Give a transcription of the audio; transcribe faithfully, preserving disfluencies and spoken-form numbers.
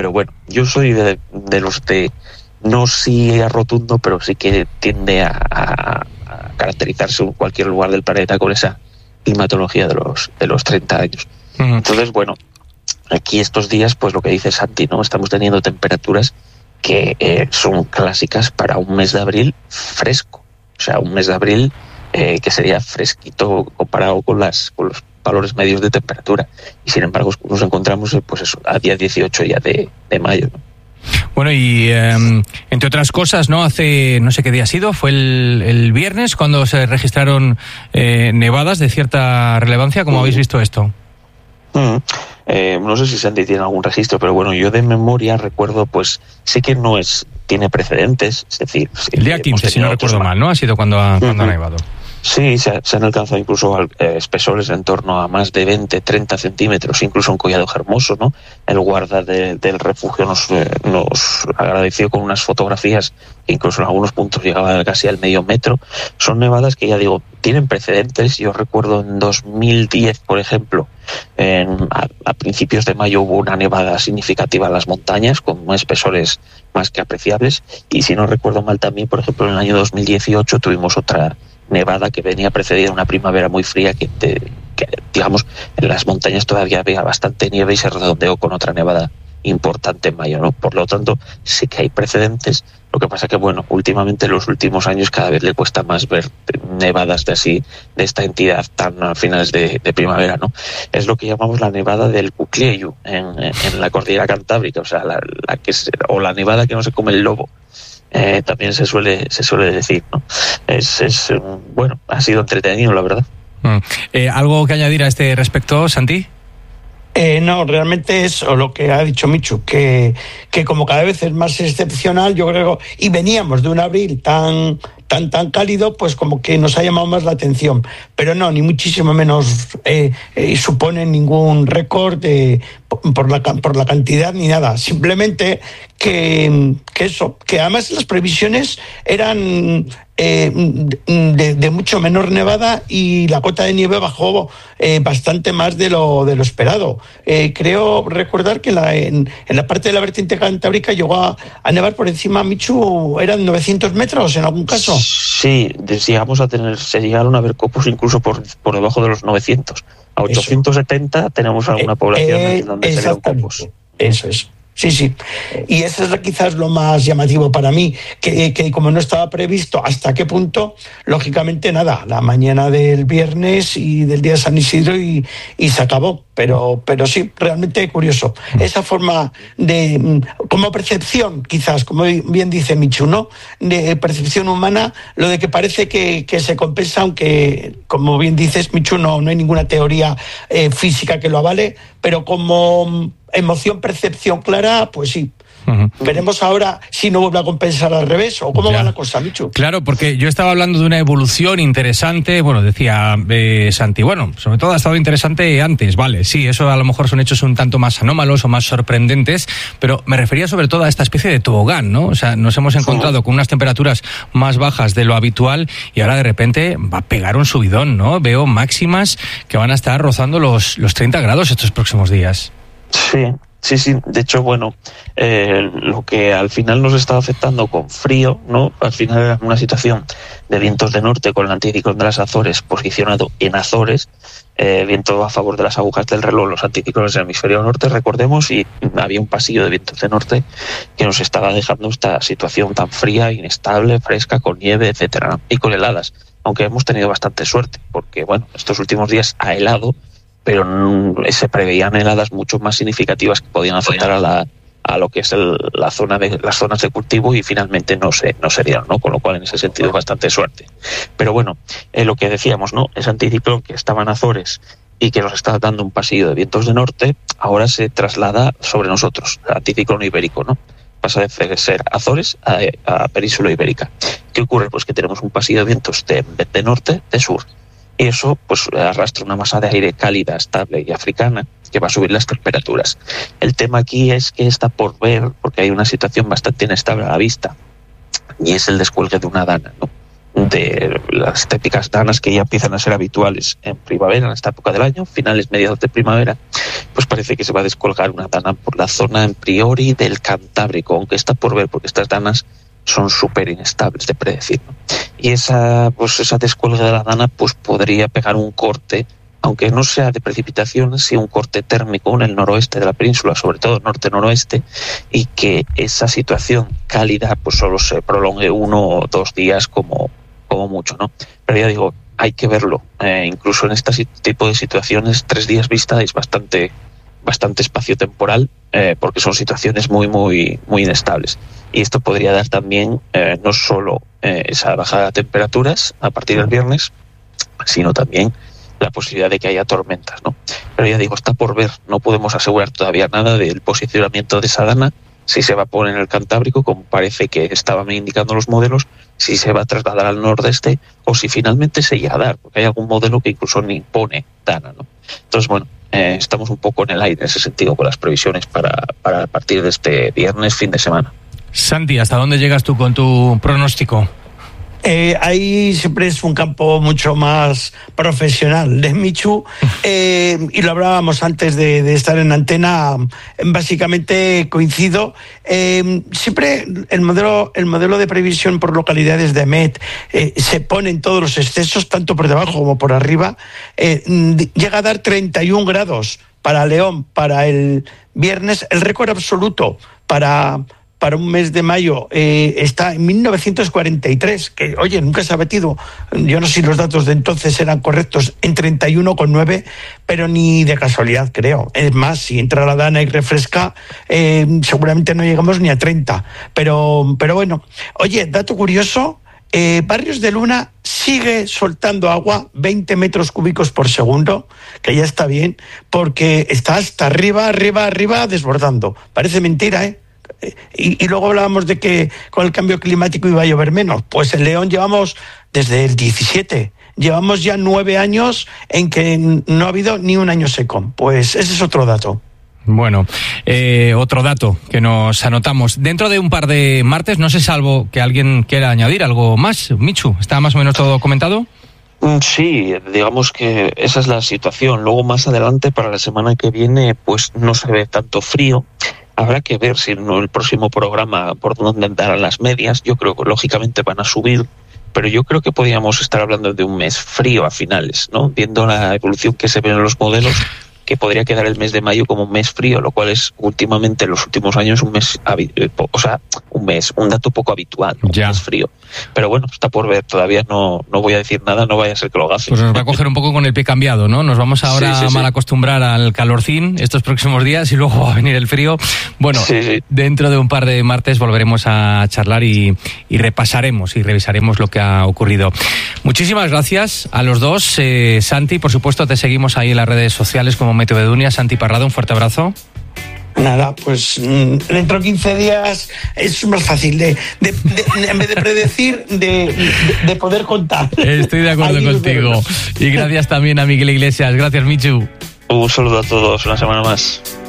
pero bueno, yo soy de, de los de no sí a rotundo, pero sí que tiende a, a, a caracterizarse en cualquier lugar del planeta con esa climatología de los de los treinta años. Uh-huh. Entonces, bueno, aquí estos días, pues lo que dice Santi, ¿no? Estamos teniendo temperaturas que eh, son clásicas para un mes de abril fresco. O sea, un mes de abril eh, que sería fresquito comparado con las con los valores medios de temperatura. Y sin embargo, nos encontramos pues eso, a día dieciocho ya de, de mayo, ¿no? Bueno, y eh, entre otras cosas, ¿no? Hace, no sé qué día ha sido, fue el, el viernes cuando se registraron eh, nevadas de cierta relevancia. ¿Cómo mm. habéis visto esto? Mm. Eh, no sé si Santi tiene algún registro, pero bueno, yo de memoria recuerdo, pues sé que no es tiene precedentes, es decir... El día quince, si no recuerdo mal, ¿no? Ha sido cuando ha, cuando uh-huh. ha nevado. Sí, se, se han alcanzado incluso eh, espesores en torno a más de veinte, treinta centímetros, incluso en Collado Hermoso, ¿no? El guarda de, del refugio nos, eh, nos agradeció con unas fotografías que incluso en algunos puntos llegaban casi al medio metro. Son nevadas que, ya digo, tienen precedentes. Yo recuerdo en dos mil diez, por ejemplo, en, a, a principios de mayo hubo una nevada significativa en las montañas con espesores más que apreciables, y si no recuerdo mal también, por ejemplo, en el año dos mil dieciocho tuvimos otra nevada que venía precedida de una primavera muy fría que, te, que, digamos, en las montañas todavía había bastante nieve y se redondeó con otra nevada importante en mayo, ¿no? Por lo tanto, sí que hay precedentes. Lo que pasa que, bueno, últimamente en los últimos años cada vez le cuesta más ver nevadas de así, de esta entidad tan a finales de, de primavera, ¿no? Es lo que llamamos la nevada del Cuclieyu en, en la cordillera cantábrica, o sea, la, la que es, o la nevada que no se come el lobo. Eh, también se suele se suele decir, ¿no? Es, es bueno, ha sido entretenido, la verdad. Mm. Eh, ¿Algo que añadir a este respecto, Santi? Eh, no, realmente es lo que ha dicho Michu, que, que como cada vez es más excepcional, yo creo, y veníamos de un abril tan tan tan cálido, pues como que nos ha llamado más la atención, pero no, ni muchísimo menos eh, eh, supone ningún récord de, por la por la cantidad ni nada, simplemente que, que eso, que además las previsiones eran eh, de, de mucho menor nevada y la cota de nieve bajó eh, bastante más de lo de lo esperado. Eh, creo recordar que la, en, en la parte de la vertiente cantábrica llegó a, a nevar por encima, Michu, eran novecientos metros en algún caso. Sí, llegamos a tener, se llegaron a ver copos incluso por, por debajo de los novecientos. A ochocientos setenta eso. Tenemos alguna población eh, eh, donde se vean copos. Eso es. Sí, sí. Y eso es quizás lo más llamativo para mí, que, que como no estaba previsto hasta qué punto, lógicamente nada, la mañana del viernes y del día de San Isidro y, y se acabó. Pero, pero sí, realmente curioso. Esa forma de, como percepción, quizás, como bien dice Michu, ¿no? De percepción humana, lo de que parece que, que se compensa, aunque, como bien dices, Michu, no, no hay ninguna teoría eh, física que lo avale, pero como emoción, percepción clara, pues sí. Uh-huh. Veremos ahora si no vuelve a compensar al revés o cómo ya va la cosa, Michu. Claro, porque yo estaba hablando de una evolución interesante, bueno, decía eh, Santi, bueno, sobre todo ha estado interesante antes, vale, sí, eso a lo mejor son hechos un tanto más anómalos o más sorprendentes, pero me refería sobre todo a esta especie de tobogán, ¿no? O sea, nos hemos encontrado uh-huh. con unas temperaturas más bajas de lo habitual y ahora de repente va a pegar un subidón, ¿no? Veo máximas que van a estar rozando los, los treinta grados estos próximos días. Sí. Sí, sí, de hecho, bueno, eh, lo que al final nos está afectando con frío, ¿no? Al final era una situación de vientos de norte con el anticiclón de las Azores posicionado en Azores, eh, viento a favor de las agujas del reloj, los anticiclones del hemisferio norte, recordemos, y había un pasillo de vientos de norte que nos estaba dejando esta situación tan fría, inestable, fresca, con nieve, etcétera, y con heladas, aunque hemos tenido bastante suerte, porque, bueno, estos últimos días ha helado, pero se preveían heladas mucho más significativas que podían afectar a la a lo que es el, la zona de las zonas de cultivo y finalmente no se no se dieron, ¿no? Con lo cual en ese sentido bastante suerte. Pero bueno, eh, lo que decíamos, ¿no? Ese anticiclón que estaba en Azores y que nos está dando un pasillo de vientos de norte, ahora se traslada sobre nosotros, anticiclón ibérico, ¿no? Pasa de ser Azores a, a península ibérica. ¿Qué ocurre? Pues que tenemos un pasillo de vientos de, de norte, de sur. Y eso pues arrastra una masa de aire cálida, estable y africana que va a subir las temperaturas. El tema aquí es que está por ver, porque hay una situación bastante inestable a la vista, y es el descuelgue de una dana, ¿no? de las típicas danas que ya empiezan a ser habituales en primavera, en esta época del año, finales, mediados de primavera, pues parece que se va a descolgar una dana por la zona en priori del Cantábrico, aunque está por ver, porque estas danas son súper inestables de predecir, ¿no? Y esa, pues esa descuelga de la dana pues podría pegar un corte, aunque no sea de precipitación, sí un corte térmico en el noroeste de la península, sobre todo norte-noroeste, y que esa situación cálida pues solo se prolongue uno o dos días como, como mucho, ¿no? Pero ya digo, hay que verlo. Eh, incluso en este tipo de situaciones, tres días vista es bastante, bastante espacio temporal, eh, porque son situaciones muy, muy, muy inestables. Y esto podría dar también eh, no solo eh, esa bajada de temperaturas a partir del viernes, sino también la posibilidad de que haya tormentas, ¿no? Pero ya digo, está por ver, no podemos asegurar todavía nada del posicionamiento de esa dana, si se va a poner en el Cantábrico, como parece que estaban indicando los modelos, si se va a trasladar al nordeste, o si finalmente se llega a dar, porque hay algún modelo que incluso ni pone dana, ¿no? Entonces, bueno, eh, estamos un poco en el aire en ese sentido con las previsiones para, para a partir de este viernes, fin de semana. Santi, ¿hasta dónde llegas tú con tu pronóstico? Eh, ahí siempre es un campo mucho más profesional de Michu, eh, y lo hablábamos antes de, de estar en antena. Básicamente coincido. Eh, siempre el modelo, el modelo de previsión por localidades de Met eh, se pone en todos los excesos, tanto por debajo como por arriba. Eh, llega a dar treinta y un grados para León para el viernes, el récord absoluto para para un mes de mayo eh, está en mil novecientos cuarenta y tres, que, oye, nunca se ha batido. Yo no sé si los datos de entonces eran correctos, en treinta y uno coma nueve, pero ni de casualidad, creo. Es más, si entra la dana y refresca, eh, seguramente no llegamos ni a treinta. Pero, pero bueno, oye, dato curioso, eh, Barrios de Luna sigue soltando agua, veinte metros cúbicos por segundo, que ya está bien, porque está hasta arriba, arriba, arriba, desbordando. Parece mentira, ¿eh? Y, y luego hablábamos de que con el cambio climático iba a llover menos. Pues en León llevamos desde el diecisiete, llevamos ya nueve años en que no ha habido ni un año seco. Pues ese es otro dato. Bueno, eh, otro dato que nos anotamos. Dentro de un par de martes, no sé, salvo que alguien quiera añadir algo más. Michu, ¿está más o menos todo comentado? Sí, digamos que esa es la situación. Luego más adelante, para la semana que viene, pues no se ve tanto frío. Habrá que ver si en el próximo programa por dónde andarán las medias. Yo creo que lógicamente van a subir, pero yo creo que podríamos estar hablando de un mes frío a finales, ¿no? Viendo la evolución que se ve en los modelos, que podría quedar el mes de mayo como un mes frío, lo cual es últimamente en los últimos años un mes, o sea, un mes, un dato poco habitual, ¿no? Un mes frío. Pero bueno, está por ver, todavía no, no voy a decir nada, no vaya a ser que lo gafe. Pues nos va a coger un poco con el pie cambiado, ¿no? Nos vamos ahora sí, sí, a mal acostumbrar al calorcín estos próximos días y luego va a venir el frío. Bueno, sí, sí. Dentro de un par de martes volveremos a charlar y, y repasaremos y revisaremos lo que ha ocurrido. Muchísimas gracias a los dos. Eh, Santi, por supuesto, te seguimos ahí en las redes sociales como Meteovedunia. Santi Parrado, un fuerte abrazo. Nada, pues dentro de quince días es más fácil de, de, de en vez de predecir, de, de, de poder contar. Estoy de acuerdo Ahí contigo. Y gracias también a Miguel Iglesias. Gracias, Michu. Un saludo a todos, una semana más.